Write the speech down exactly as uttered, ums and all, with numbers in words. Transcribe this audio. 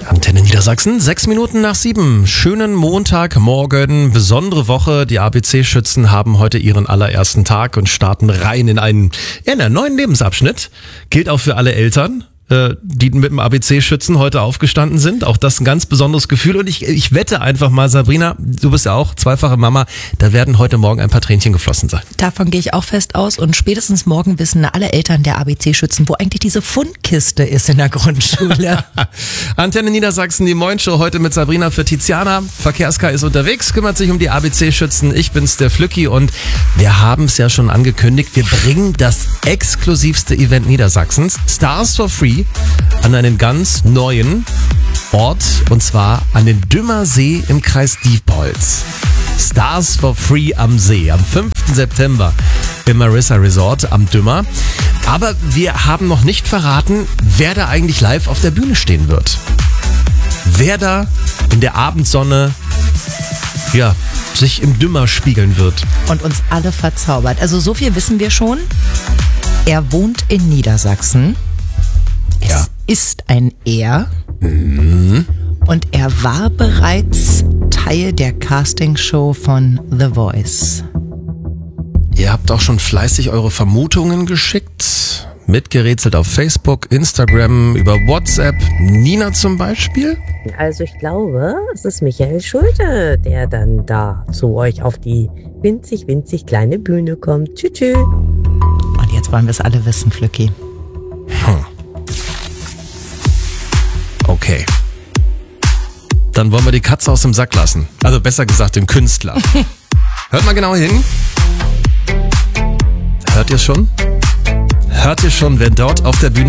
Antenne Niedersachsen, sechs Minuten nach sieben. Schönen Montagmorgen, besondere Woche. Die A B C-Schützen haben heute ihren allerersten Tag und starten rein in einen, ja, in einen neuen Lebensabschnitt. Gilt auch für alle Eltern, die mit dem A B C-Schützen heute aufgestanden sind. Auch das ein ganz besonderes Gefühl. Und ich, ich wette einfach mal, Sabrina, du bist ja auch zweifache Mama, da werden heute Morgen ein paar Tränchen geflossen sein. Davon gehe ich auch fest aus. Und spätestens morgen wissen alle Eltern der A B C-Schützen, wo eigentlich diese Fundkiste ist in der Grundschule. Antenne Niedersachsen, die Moin-Show heute mit Sabrina für Tiziana. Verkehrskar ist unterwegs, kümmert sich um die A B C-Schützen. Ich bin's, der Flücki. Und wir haben es ja schon angekündigt, wir bringen das exklusivste Event Niedersachsens, Stars for Free, an einen ganz neuen Ort, und zwar an den Dümmer See im Kreis Diepholz. Stars for Free am See, am fünften September im Marissa Resort am Dümmer. Aber wir haben noch nicht verraten, wer da eigentlich live auf der Bühne stehen wird. Wer da in der Abendsonne, ja, sich im Dümmer spiegeln wird. Und uns alle verzaubert. Also so viel wissen wir schon. Er wohnt in Niedersachsen. Ja. Es ist ein Er. Mhm. Und er war bereits Teil der Castingshow von The Voice. Ihr habt auch schon fleißig eure Vermutungen geschickt, mitgerätselt auf Facebook, Instagram, über WhatsApp. Nina zum Beispiel? Also ich glaube, es ist Michael Schulte, der dann da zu euch auf die winzig, winzig kleine Bühne kommt. Tschüss. Tschüss. Und jetzt wollen wir es alle wissen, Flücki. Hm. Okay. Dann wollen wir die Katze aus dem Sack lassen. Also besser gesagt den Künstler. Hört mal genau hin. Hört ihr schon? Hört ihr schon, wer dort auf der Bühne